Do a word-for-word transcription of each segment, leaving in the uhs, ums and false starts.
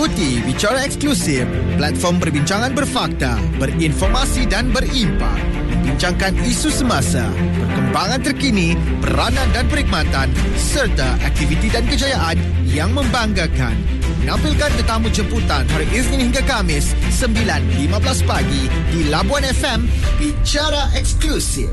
Ikuti Bicara Eksklusif, platform perbincangan berfakta, berinformasi dan berimpak. Membincangkan isu semasa, perkembangan terkini, peranan dan perkhidmatan serta aktiviti dan kejayaan yang membanggakan. Menampilkan tetamu jemputan hari Isnin hingga Khamis sembilan lima belas pagi di Labuan F M. Bicara Eksklusif.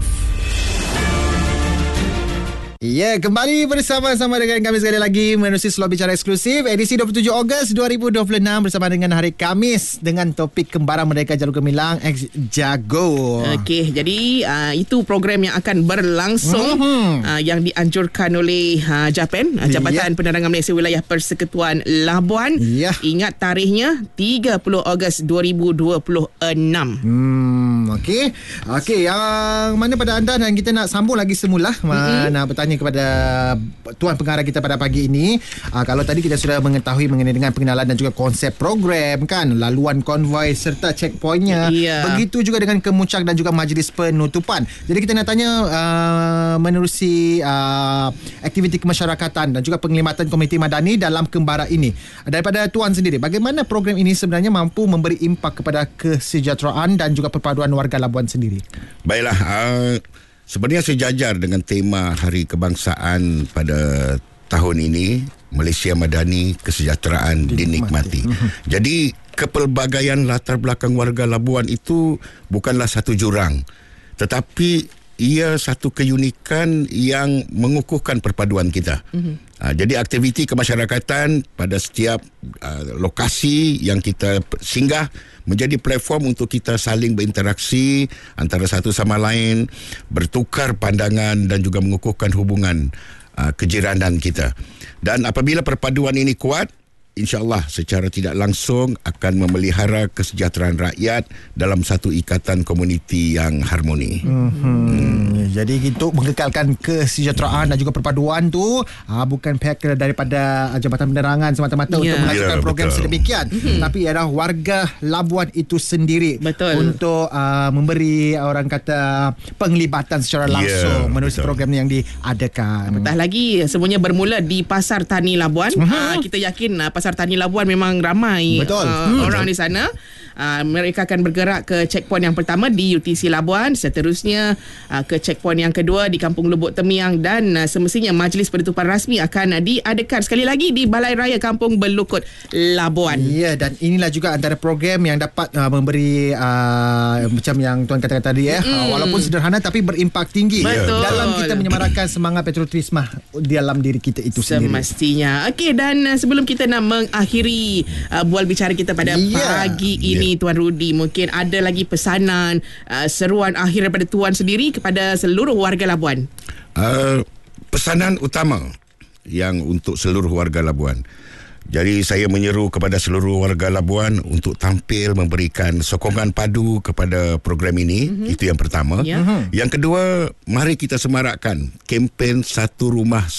Ya, kembali bersama-sama dengan kami sekali lagi menerusi slot Bicara Eksklusif edisi dua puluh tujuh Ogos dua ribu dua puluh enam bersama dengan hari Khamis dengan topik Kembaran Merdeka Jalur Gemilang X Jago. Okey, jadi uh, itu program yang akan berlangsung mm-hmm. uh, yang dianjurkan oleh uh, JAPEN, uh, Jabatan yeah. Penerangan Malaysia Wilayah Persekutuan Labuan. Yeah. Ingat tarikhnya tiga puluh Ogos dua ribu dua puluh enam. Hmm, okey. Okey, yang mana pada anda dan kita nak sambung lagi semula mm-hmm. nak bertanya kepada tuan pengarah kita pada pagi ini. Aa, kalau tadi kita sudah mengetahui mengenai dengan pengenalan dan juga konsep program kan, laluan konvoi serta checkpointnya. Yeah. Begitu juga dengan kemuncak dan juga majlis penutupan. Jadi kita nak tanya aa, menerusi aa, aktiviti kemasyarakatan dan juga penglibatan komuniti madani dalam Kembara ini. Daripada tuan sendiri, bagaimana program ini sebenarnya mampu memberi impak kepada kesejahteraan dan juga perpaduan warga Labuan sendiri? Baiklah, uh... sebenarnya sejajar dengan tema Hari Kebangsaan pada tahun ini, Malaysia Madani, Kesejahteraan Dinikmati. Dinikmati. Jadi kepelbagaian latar belakang warga Labuan itu bukanlah satu jurang, tetapi ia satu keunikan yang mengukuhkan perpaduan kita. Mm-hmm. Uh, jadi aktiviti kemasyarakatan pada setiap uh, lokasi yang kita singgah menjadi platform untuk kita saling berinteraksi antara satu sama lain, bertukar pandangan dan juga mengukuhkan hubungan uh, kejiranan kita. Dan apabila perpaduan ini kuat, insya-Allah secara tidak langsung akan memelihara kesejahteraan rakyat dalam satu ikatan komuniti yang harmoni. Mm-hmm. Hmm. Jadi untuk mengekalkan kesejahteraan dan juga perpaduan tu aa, bukan pihak daripada Jabatan Penerangan semata-mata yeah. untuk melakukan yeah, program betul. sedemikian, mm-hmm. tapi ialah warga Labuan itu sendiri betul. untuk aa, memberi orang kata penglibatan secara langsung yeah, menerusi betul. program yang diadakan. Apatah lagi semuanya bermula di Pasar Tani Labuan. Mm-hmm. Aa, kita yakin aa, Pasar Tani Labuan memang ramai uh, hmm, orang betul. di sana. Uh, mereka akan bergerak ke checkpoint yang pertama di U T C Labuan, seterusnya uh, ke checkpoint yang kedua di Kampung Lubuk Temiang, dan uh, semestinya majlis penutupan rasmi akan uh, diadakan sekali lagi di Balai Raya Kampung Belukut Labuan. Ya, dan inilah juga antara program yang dapat uh, memberi uh, macam yang tuan katakan tadi ya, mm. uh, walaupun sederhana tapi berimpak tinggi betul. dalam kita menyemarakan semangat patriotisme dalam diri kita itu sendiri. Semestinya. Okey, dan uh, sebelum kita nak mengakhiri uh, bual bicara kita pada yeah. pagi ini, yeah. Tuan Rudi, mungkin ada lagi pesanan, uh, seruan akhir daripada Tuan sendiri kepada seluruh warga Labuan? Uh, pesanan utama yang untuk seluruh warga Labuan. Jadi saya menyeru kepada seluruh warga Labuan untuk tampil memberikan sokongan padu kepada program ini. Mm-hmm. Itu yang pertama. Yeah. Mm-hmm. Yang kedua, mari kita semarakkan kempen Satu Rumah